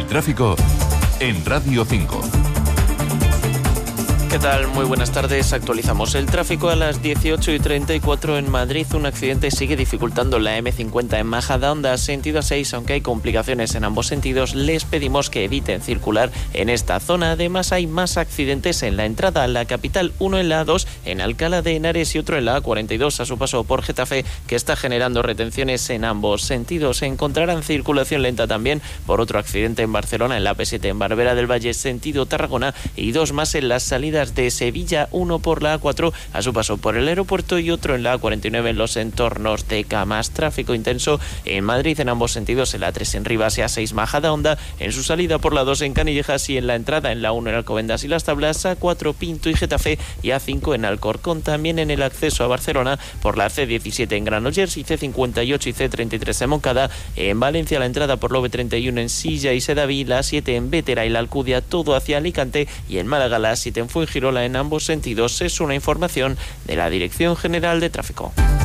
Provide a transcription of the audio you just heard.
El tráfico en Radio 5. ¿Qué tal? Muy buenas tardes. Actualizamos el tráfico a las 18:34 en Madrid. Un accidente sigue dificultando la M50 en Majadahonda, sentido 6. Aunque hay complicaciones en ambos sentidos, les pedimos que eviten circular en esta zona. Además, hay más accidentes en la entrada a la capital, uno en la A2 en Alcalá de Henares y otro en la A42 a su paso por Getafe, que está generando retenciones en ambos sentidos. Se encontrarán circulación lenta también por otro accidente en Barcelona, en la AP7 en Barberá del Valle, sentido Tarragona, y dos más en las salidas de Sevilla, uno por la A4 a su paso por el aeropuerto y otro en la A49 en los entornos de Camas. Tráfico intenso en Madrid en ambos sentidos, en la A3 en Rivas y A6 Majadahonda, en su salida por la 2 en Canillejas y en la entrada en la 1 en Alcobendas y Las Tablas, A4 Pinto y Getafe y A5 en Alcorcón. También en el acceso a Barcelona por la C17 en Granollers y C58 y C33 en Moncada. En Valencia la entrada por la V31 en Silla y Sedaví, la 7 en Bétera y la Alcudia, todo hacia Alicante, y en Málaga la 7 en Fuengirola en ambos sentidos. Es una información de la Dirección General de Tráfico.